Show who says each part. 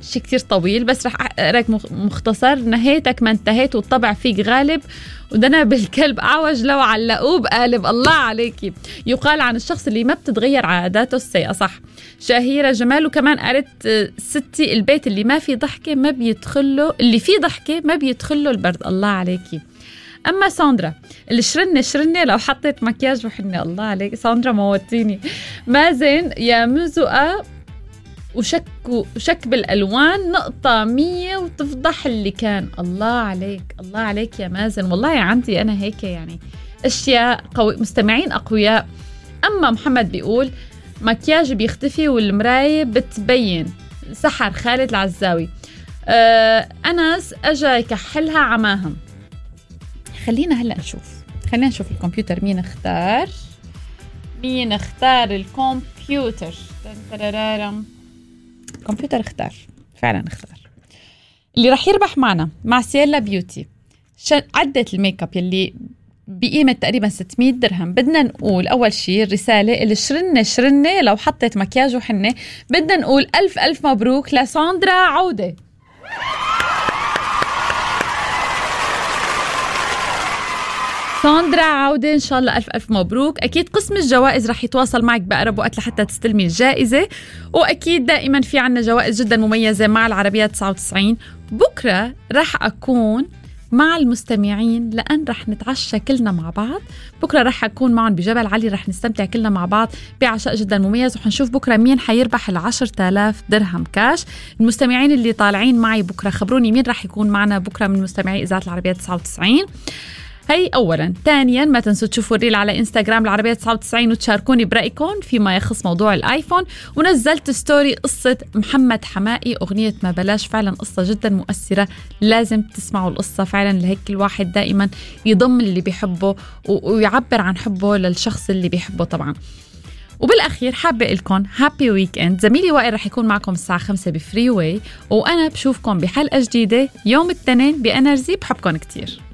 Speaker 1: شيء كتير طويل، بس رح أقرأك مختصر. نهيتك ما انتهيت والطبع فيك غالب، ودنا بالكلب أعوج لو علقوه بقالب. الله عليكي. يقال عن الشخص اللي ما بتتغير عاداته السيئة. صح. شهيرة جمال. وكمان قالت ستي البيت اللي ما في ضحكة ما بيدخله، اللي فيه ضحكة ما بيدخله البرد. الله عليكي. أما ساندرا الشرنة لو حطيت مكياج وحنة. الله عليك ساندرا موتيني. مازن يا مزقة وشك بالألوان نقطة 100 وتفضح اللي كان. الله عليك. الله عليك يا مازن. والله عندي أنا هيك يعني أشياء مستمعين أقوياء. أما محمد بيقول مكياج بيختفي والمراية بتبين. سحر خالد العزاوي. أنس أجا يكحلها عماهم. خلينا هلأ نشوف الكمبيوتر مين اختار الكمبيوتر. الكمبيوتر اختار اللي رح يربح معنا مع سيلا بيوتي عدة الميك اب يلي بقيمة تقريبا 600 درهم. بدنا نقول أول شيء الرسالة الشرنة لو حطت مكياج وحنة. بدنا نقول ألف مبروك لساندرا عودة. ساندرا عودة إن شاء الله. ألف مبروك. أكيد قسم الجوائز رح يتواصل معك بأقرب وقت لحتى تستلمي الجائزة. وأكيد دائما في عنا جوائز جدا مميزة مع العربية 99. بكرة رح أكون مع المستمعين لأن رح نتعشى كلنا مع بعض. بكرة رح أكون معهم بجبل علي، رح نستمتع كلنا مع بعض بعشاء جدا مميز. وحنشوف بكرة مين حيربح 10,000 درهم كاش. المستمعين اللي طالعين معي بكرة خبروني مين رح يكون معنا بكرة من مستمعي إذاعة العربية 99. هي أولا. ثانيا ما تنسوا تشوفوا الريل على إنستغرام العربية 99 وتشاركوني برأيكم فيما يخص موضوع الآيفون. ونزلت ستوري قصة محمد حمائي أغنية ما بلاش. فعلا قصة جدا مؤثرة، لازم تسمعوا القصة فعلا. لهيك الواحد دائما يضم اللي بيحبه ويعبر عن حبه للشخص اللي بيحبه طبعا. وبالأخير حابة لكم هابي ويكند. زميلي وائل رح يكون معكم الساعة 5 بفري واي، وأنا بشوفكم بحلقة جديدة يوم الاثنين بأنرجي. بحبكم كتير.